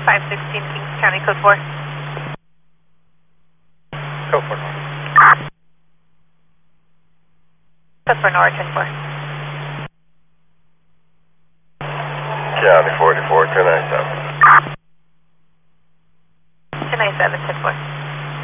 516 Kings County, code 4. Code 4 North. Code 4 North, 10-4. County 44, 1097. 1097, 10-4.